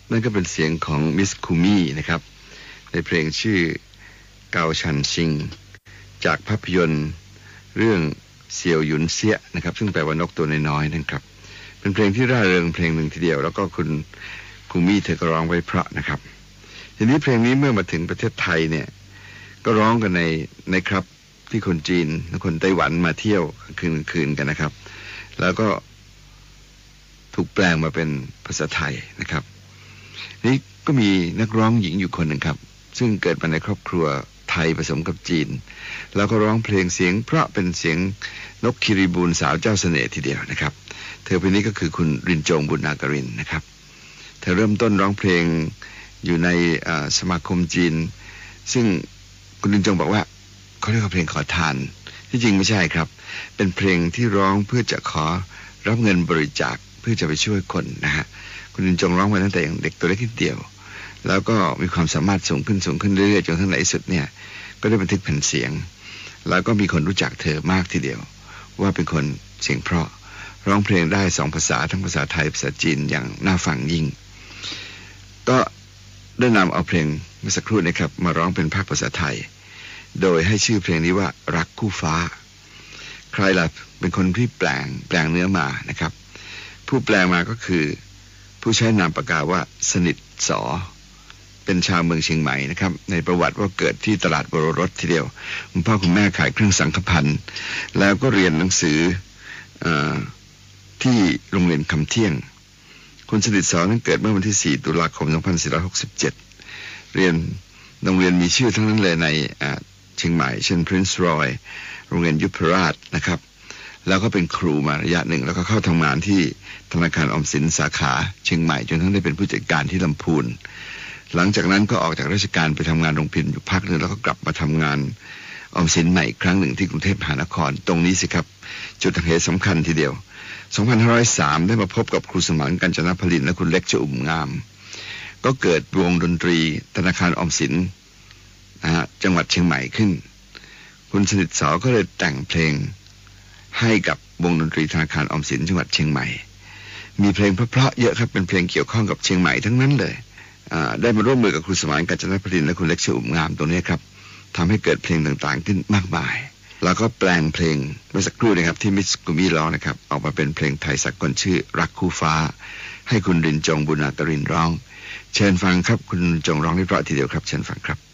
นั่นก็เป็นเสียงของมิสคูมี่นะครับในเพลงชื่อเกาชันชิงจากภาพยนตร์เรื่องเซียวหยุนเซียนะครับซึ่งแปลว่านกตัวน้อยๆนะครับเป็นเพลงที่ร่าเริงเพลงหนึ่งทีเดียวแล้วก็คุณคูมี่เธอก็ร้องไว้เพราะนะครับทีนี้เพลงนี้เมื่อมาถึงประเทศไทยเนี่ยก็ร้องกันในครับที่คนจีนและคนไต้หวันมาเที่ยวคืนกันนะครับแล้วก็ถูกแปลงมาเป็นภาษาไทยนะครับนี่ก็มีนักร้องหญิงอยู่คนหนึ่งครับซึ่งเกิดมาในครอบครัวไทยผสมกับจีนแล้วก็ร้องเพลงเสียงเพราะเป็นเสียงนกคิริบูลสาวเจ้าเสน่ห์ทีเดียวนะครับเธอคนนี้ก็คือคุณรินจงบุญนาการินนะครับเธอเริ่มต้นร้องเพลงอยู่ในสมาคมจีนซึ่งคุณรินจงบอกว่าเขาเรียกว่าเพลงขอทานที่จริงไม่ใช่ครับเป็นเพลงที่ร้องเพื่อจะขอรับเงินบริจาคเพื่อจะไปช่วยคนนะฮะคุณรินจงร้องมาตั้งแต่ยังเด็กตัวเล็กนิดเดียวแล้วก็มีความสามารถสูงขึ้นเรื่อยๆจนทั้งในสุดเนี่ยก็ได้บันทึกแผ่นเสียงแล้วก็มีคนรู้จักเธอมากทีเดียวว่าเป็นคนเสียงเพราะร้องเพลงได้2ภาษาทั้งภาษาไทยภาษาจีนอย่างน่าฟังยิ่งก็ได้นำเอาเพลงเมื่อสักครู่นะครับมาร้องเป็นภาคภาษาไทยโดยให้ชื่อเพลงนี้ว่ารักคู่ฟ้าใครล่ะเป็นคนที่แปลงเนื้อมานะครับผู้แปลมาก็คือผู้ใช้นามปากกาว่าสนิทสอเป็นชาวเมืองเชียงใหม่นะครับในประวัติว่าเกิดที่ตลาดบรรถทีเดียวคุณพ่อคุณแม่ขายเครื่องสังฆพันธ์แล้วก็เรียนหนังสือที่โรงเรียนคำเที่ยงคุณสนิทสอนั้นเกิดเมื่อวันที่4ตุลาคม2467เรียนโรงเรียนมีชื่อทั้งนั้นเลยในเชียงใหม่เช่น Prince Roy โรงเรียนยุพราชนะครับแล้วก็เป็นครูมาระยะหนึ่งแล้วก็เข้าทำงานที่ธนาคารออมสินสาขาเชียงใหม่จนทั้งได้เป็นผู้จัดการที่ลำพูนหลังจากนั้นก็ออกจากราชการไปทำงานโรงพิมพ์อยู่พักนึงแล้วก็กลับมาทำงานออมสินใหม่อีกครั้งหนึ่งที่กรุงเทพมหานครตรงนี้สิครับจุดหักเหสำคัญทีเดียว2503ได้มาพบกับครูสมานกัญจนพลินและคุณเล็กชอุ่มงามก็เกิดวงดนตรีธนาคารออมสินจังหวัดเชียงใหม่ขึ้นคุณสนิทสอก็เลยแต่งเพลงให้กับวงดนตรีธนาคารออมสินจังหวัดเชียงใหม่มีเพลงเพราะๆเยอะครับเป็นเพลงเกี่ยวข้องกับเชียงใหม่ทั้งนั้นเลยได้มาร่วมมือกับครูสมานกัญจนพลินและคุณเล็กชอุ่มงามตรงนี้ครับทำให้เกิดเพลงต่างๆขึ้นมากมายแล้วก็แปลงเพลงเมื่อสักครู่นะครับที่มิสกุมิร้องนะครับออกมาเป็นเพลงไทยสากลชื่อรักคู่ฟ้าให้คุณรินจงบุญนาตรินร้องเชิญฟังครับคุณรินจงร้องได้เพราะทีเดียวครับเชิญฟังครับ